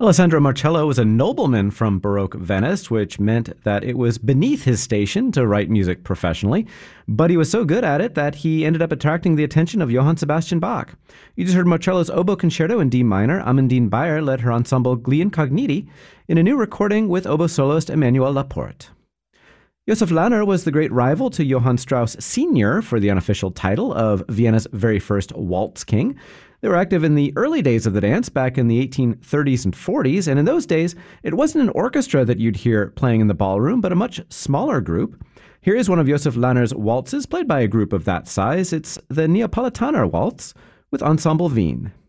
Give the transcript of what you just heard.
Alessandro Marcello was a nobleman from Baroque Venice, which meant that it was beneath his station to write music professionally, but he was so good at it that he ended up attracting the attention of Johann Sebastian Bach. You just heard Marcello's oboe concerto in D minor. Amandine Bayer led her ensemble Gli Incogniti in a new recording with oboe soloist Emmanuel Laporte. Josef Lanner was the great rival to Johann Strauss Sr. for the unofficial title of Vienna's very first waltz king. They were active in the early days of the dance back in the 1830s and 40s, and in those days, it wasn't an orchestra that you'd hear playing in the ballroom, but a much smaller group. Here is one of Josef Lanner's waltzes played by a group of that size. It's the Neapolitaner Waltz with Ensemble Wien.